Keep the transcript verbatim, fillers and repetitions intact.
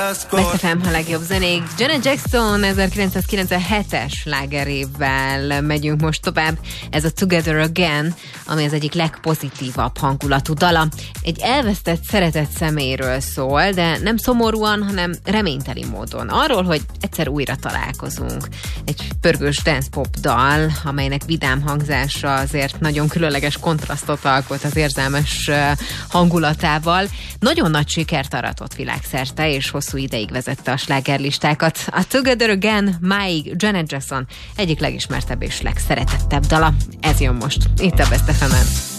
Best ef em a legjobb zenék. Janet Jackson ezerkilencszázkilencvenhetes slágerével megyünk most tovább. Ez a Together Again, ami az egyik legpozitívabb hangulatú dala. Egy elvesztett szeretett személyről szól, de nem szomorúan, hanem reményteli módon. Arról, hogy egyszer újra találkozunk. Egy pörgős dance pop dal, amelynek vidám hangzása azért nagyon különleges kontrasztot alkot az érzelmes hangulatával. Nagyon nagy sikert aratott világszerte, és hosszú ideig vezette a slágerlistákat. A Together Again máig Janet Jackson egyik legismertebb és legszeretettebb dala. Ez jön most itt a Best ef emen.